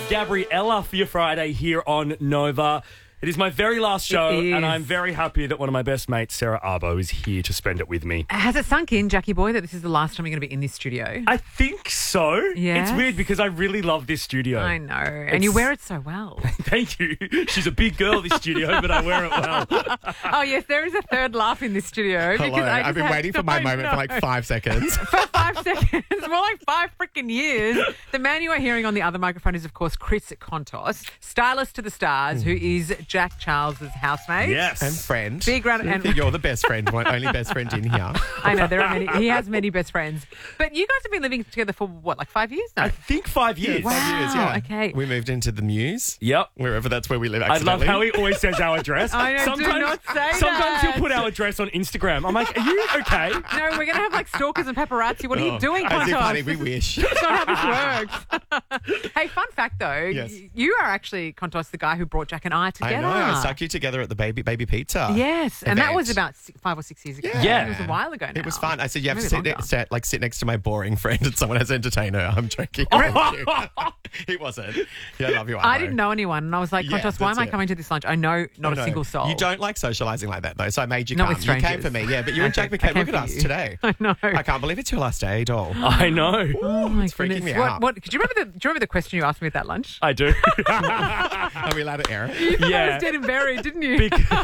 Gabriella for your Friday here on Nova. It is my very last show, and I'm very happy that one of my best mates, Sarah Arbo, is here to spend it with me. Has it sunk in, Jackie boy, that this is the last time you're going to be in this studio? I think so. Yes? It's weird because I really love this studio. I know. And you wear it so well. Thank you. She's a big girl, this studio, but I wear it well. Oh, yes, there is a third laugh in this studio. Hello, I've been waiting for my moment for like 5 seconds. For 5 seconds, more like 5 freaking years. The man you are hearing on the other microphone is, of course, Chris Kontos, stylist to the stars, who is Jack Charles's housemate. Yes. And friend. Big round and You're the best friend, my only best friend in here. I know, there are many. He has many best friends. But you guys have been living together for, what, like 5 years now? I think 5 years. Wow. 5 years, yeah. Okay. We moved into the Muse. Yep. Wherever that's where we live, I love accidentally. how he always says our address. I know, do not say Sometimes that. he'll put our address on Instagram. I'm like, are you okay? No, we're going to have like stalkers and paparazzi. What are you doing, As if, Kontos? honey, we wish. That's not how this works. Hey, fun fact though, Yes. you are actually, Kontos, the guy who brought Jack and I together. I know, I stuck you together at the baby pizza. Yes, and that event. was about 5 or 6 years ago. Yeah. It was a while ago now. It was fun. I said, you have to Maybe sit next to my boring friend and someone has to entertain her. I'm joking. Thank you. He wasn't. Yeah, I love you. I didn't know anyone, and I was like, Yeah, Kontos, why am that's I it. coming to this lunch? I know not No. a single soul. You don't like socialising like that, though, so I made you Not come. with You came strangers. for me, yeah, but you and Jack I became, came look at for us you. today. I know. I can't believe it's your last day, doll. I know. Oh my It's freaking goodness. me out. What? Do you remember the question you asked me at that lunch? I do. Are we allowed to air it? You thought I Yeah. was dead and buried, didn't you?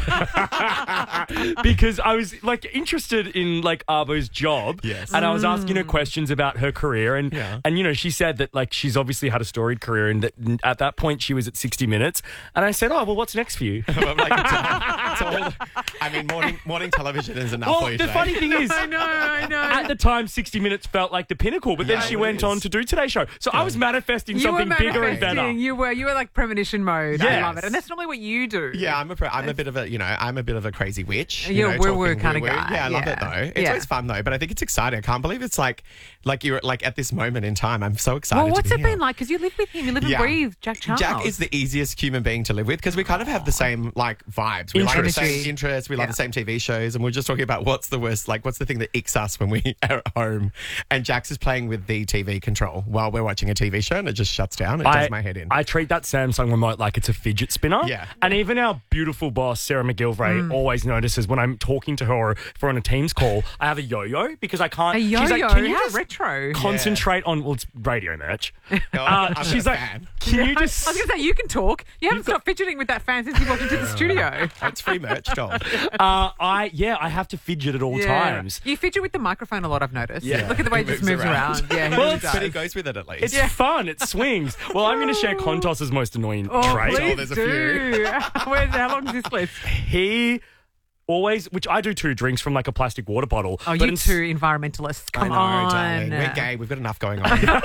Because I was like interested in like Arbo's job, Yes. and I was asking her questions about her career, and Yeah. and you know she said that like she's obviously had a storied career, and that at that point she was at 60 Minutes, and I said, oh well, what's next for you? I'm like, it's all, I mean, morning television is enough for Well, you the today. funny thing is, I know. at the time 60 Minutes felt like the pinnacle, but then Yeah, she it went is. on to do Today Show, so I was manifesting You were something bigger and better. manifesting. You were like premonition mode. I Yes. love it, and that's normally what you do. Yeah, I'm a bit of a crazy witch. You're a woo-woo talking kinda woo-woo. guy, Yeah, I love it yeah. though. It's Yeah. always fun though, but I think it's exciting. I can't believe it's like you're like at this moment in time. I'm so excited. Well, what's to it be here. been like? Because you live with him. You live and Yeah. breathe Jack Charles. Jack is the easiest human being to live with because we kind of have the same like vibes. We like the Energy. same interests. We love Yeah. the same TV shows, and we're just talking about what's the worst, like what's the thing that icks us when we are at home. And Jax is playing with the TV control while we're watching a TV show, and it just shuts down. It does my head in. I treat that Samsung remote like it's a fidget spinner. Yeah. And even our beautiful boss, Sarah McGilvray, always notices when I'm talking to her or if we're on a Teams call, I have a yo-yo because I can't. A yo-yo. She's like, can you How just retro. concentrate on, well, it's radio merch. I'm She's a like, fan. can you just... I was going to say, you can talk. You haven't stopped fidgeting with that fan since you walked into the studio. It's free merch, doll. I have to fidget at all times. You fidget with the microphone a lot, I've noticed. Yeah. Look at the way it He just moves moves around. around. Yeah, he Well, really it's- But he does. goes with it at least. It's fun. It swings. Well, I'm going to share Kontos's most annoying Oh, trait. please there's a do. How long is this list? He always, which I do too, drinks from like a plastic water bottle. Oh, but you two environmentalists. Come I know, on. darling. We're gay. We've got enough going on.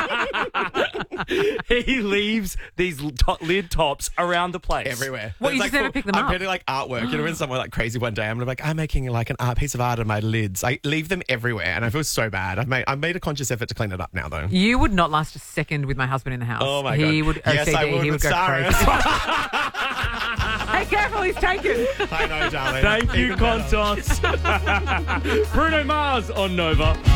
He leaves these lid tops around the place. Everywhere. What, It's you just never pick them I'm up? pretty like artwork. You know, when someone like crazy one day, I'm gonna be like, I'm making like an art piece of art of my lids. I leave them everywhere, and I feel so bad. I've made a conscious effort to clean it up now, though. You would not last a second with my husband in the house. Oh my He God. would Yes, OCD. I would He would with go Sarah. crazy. Hey, careful, he's taken. I know, darling. Thank you, Even better. Kontos. Bruno Mars on Nova.